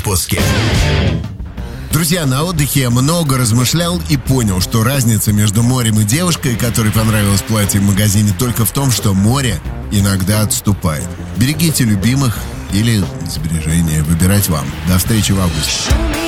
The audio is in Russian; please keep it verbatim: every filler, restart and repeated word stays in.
отпуске. Друзья, на отдыхе я много размышлял и понял, что разница между морем и девушкой, которой понравилось платье в магазине, только в том, что море иногда отступает. Берегите любимых или сбережения. Выбирать вам. До встречи в августе.